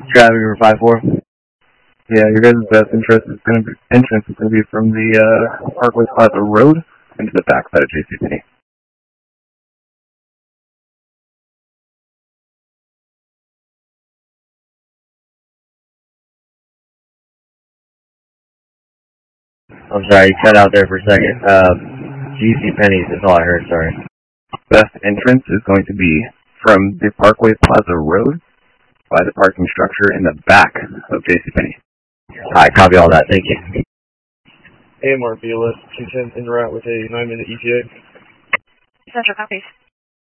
Traffic for 5-4. Yeah, your guys' best entrance is going to be from the Parkway Plaza Road into the backside of JCPenney. I'm sorry, you cut out there for a second. JCPenney's is all I heard, sorry. Best entrance is going to be from the Parkway Plaza Road by the parking structure in the back of JCPenney. Alright, copy all that, thank you. AMR BLS 210 en route with a 9-minute ETA. Central copies.